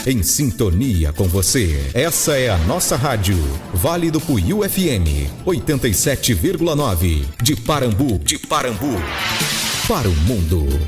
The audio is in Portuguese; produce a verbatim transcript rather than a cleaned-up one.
em sintonia com você. Essa é a nossa rádio, Vale do Puiú F M, oitenta e sete vírgula nove, de Parambu, de Parambu, para o mundo.